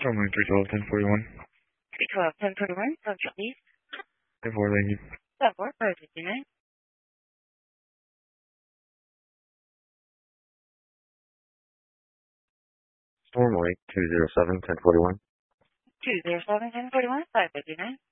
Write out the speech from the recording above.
Stormline 312, 1041. 312, 1041, subject please. 10-4, thank you. 10-4, perfect, you know. Stormlight 207, 1041. 207, 1041, perfect, you know.